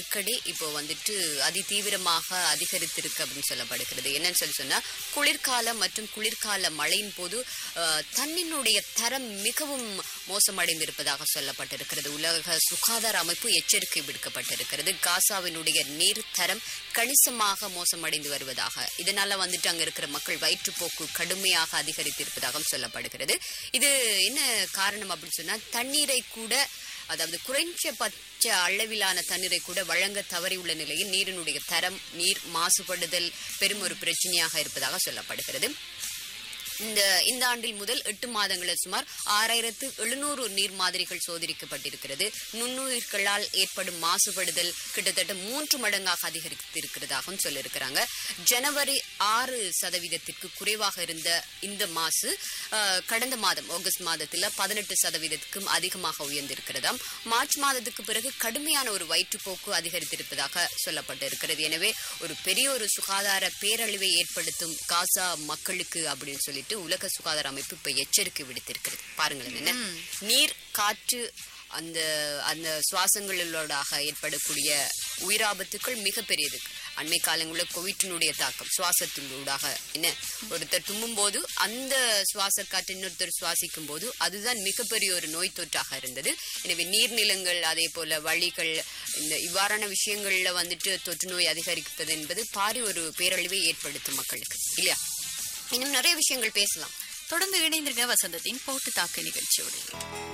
நெருக்கடி இப்போ வந்துட்டு அதிதீவிரமாக அதிகரித்திருக்கு அப்படின்னு சொல்லப்படுகிறது. என்னன்னு சொன்னா குளிர்காலம் மற்றும் குளிர்கால மழையின் போது தண்ணீருடைய தரம் மிகவும் மோசமடைந்திருப்பதாக சொல்லப்பட்டிருக்கிறது. உலக சுகாதார அமைப்பு எச்சரிக்கை விடுக்கப்பட்டிருக்கிறது. காசாவினுடைய நீர் தரம் கணிசமாக மோசமடைந்து வருவதாக, இதனால வந்துட்டு அங்க இருக்கிற மக்கள் வயிற்றுப்போக்கு கடுமையாக அதிகரித்திருப்பதாக சொல்லப்படுகிறது. இது என்ன காரணம் அப்படின்னு சொன்னா தண்ணீரை கூட, அதாவது குறைஞ்சபட்ச அளவிலான தண்ணீரை கூட வழங்க தவறியுள்ள நிலையில் நீரினுடைய தரம், நீர் மாசுபடுதல் பெரும் ஒரு பிரச்சனையாக இருப்பதாக சொல்லப்படுகிறது. இந்த ஆண்டில் முதல் 8 மாதங்களில் சுமார் 6700 நீர் மாதிரிகள் சோதரிக்கப்பட்டிருக்கிறது. நுண்ணுயிர்களால் ஏற்படும் மாசுபடுதல் கிட்டத்தட்ட 3 மடங்காக அதிகரித்திருக்கிறதாகவும் சொல்லியிருக்கிறாங்க. ஜனவரி 6% குறைவாக இருந்த இந்த மாசு கடந்த மாதம் ஆகஸ்ட் மாதத்தில் 18% அதிகமாக உயர்ந்திருக்கிறதாம். மார்ச் மாதத்துக்கு பிறகு கடுமையான ஒரு வயிற்றுப்போக்கு அதிகரித்திருப்பதாக சொல்லப்பட்டிருக்கிறது. எனவே ஒரு பெரிய ஒரு சுகாதார பேரழிவை ஏற்படுத்தும் காசா மக்களுக்கு அப்படின்னு சொல்லிட்டு உலக சுகாதார அமைப்பு இப்ப எச்சரிக்கை விடுத்திருக்கிறது. பாருங்களேன், என்ன நீர், காற்று, அந்த அந்த சுவாசங்களோடாக ஏற்படக்கூடிய உயிராபத்துக்கள் மிக பெரியது. அண்மை காலங்களில் கோவிட்டினுடைய தாக்கம் சுவாசத்தினூடாக, என்ன ஒருத்தர் தும்பும் போது அந்த சுவாச காற்று இன்னொருத்தர் சுவாசிக்கும் போது அதுதான் மிகப்பெரிய ஒரு நோய் தொற்றாக இருந்தது. எனவே நீர்நிலங்கள், அதே போல வழிகள், இந்த இவ்வாறான விஷயங்கள்ல வந்துட்டு தொற்று நோய் அதிகரிப்பது என்பது பாரி ஒரு பேரழிவை ஏற்படுத்தும் மக்களுக்கு, இல்லையா? இன்னும் நிறைய விஷயங்கள் பேசலாம். தொடர்ந்து இணைந்திருக்க வசந்தத்தின் போட்டு தாக்கு நிகழ்ச்சியோடு.